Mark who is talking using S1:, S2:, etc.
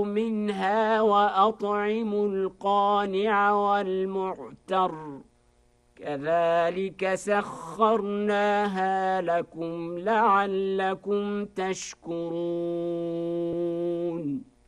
S1: منها وأطعموا القانع والمعتر كذلك سخرناها لكم لعلكم تشكرون